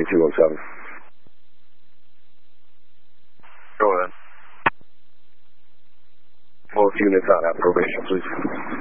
207. Go ahead. Both units on at probation, please.